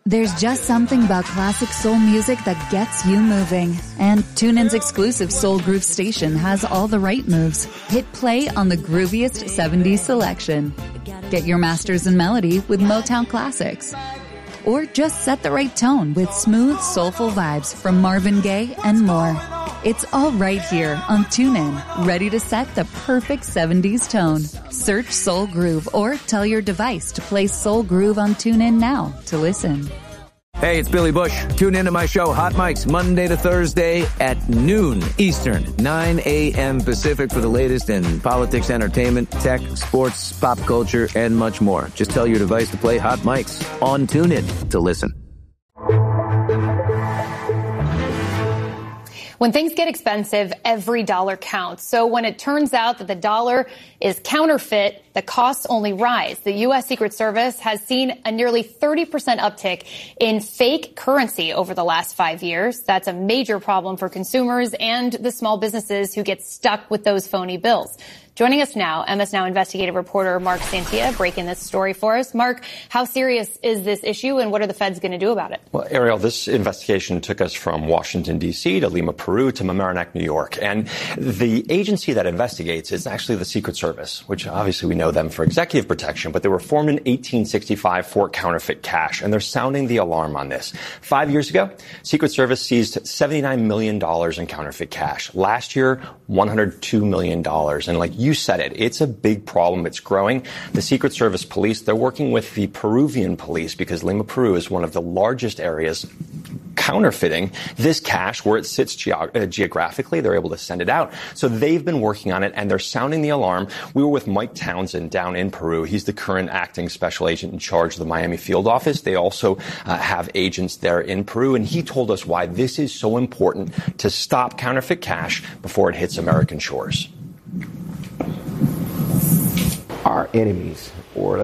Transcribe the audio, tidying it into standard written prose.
There's just something about classic soul music that gets you moving. And TuneIn's exclusive Soul Groove station has all the right moves. Hit play on the grooviest 70s selection. Get your masters in melody with Motown Classics. Or just set the right tone with smooth, soulful vibes from Marvin Gaye and more. It's all right here on TuneIn, ready to set the perfect 70s tone. Search Soul Groove or tell your device to play Soul Groove on TuneIn now to listen. Hey, it's Billy Bush. Tune in to my show, Hot Mics, Monday to Thursday at noon Eastern, 9 a.m. Pacific for the latest in politics, entertainment, tech, sports, pop culture, and much more. Just tell your device to play Hot Mics on TuneIn to listen. When things get expensive, every dollar counts. So when it turns out that the dollar is counterfeit, the costs only rise. The U.S. Secret Service has seen a nearly 30% uptick in fake currency over the last 5 years. That's a major problem for consumers and the small businesses who get stuck with those phony bills. Joining us now, MS Now investigative reporter Mark Santia, breaking this story for us. Mark, how serious is this issue, and what are the feds going to do about it? Well, Ariel, this investigation took us from Washington, D.C. to Lima, Peru to Mamaroneck, New York. And the agency that investigates is actually the Secret Service, which obviously we know them for executive protection, but they were formed in 1865 for counterfeit cash, and they're sounding the alarm on this. 5 years ago, Secret Service seized $79 million in counterfeit cash. Last year, $102 million. And like you said it, it's a big problem. It's growing. The Secret Service police, they're working with the Peruvian police because Lima, Peru is one of the largest areas counterfeiting this cash where it sits geographically. They're able to send it out. So they've been working on it and they're sounding the alarm. We were with Mike Townsend down in Peru. He's the current acting special agent in charge of the Miami field office. They also have agents there in Peru. And he told us why this is so important to stop counterfeit cash before it hits American shores. Our enemies, or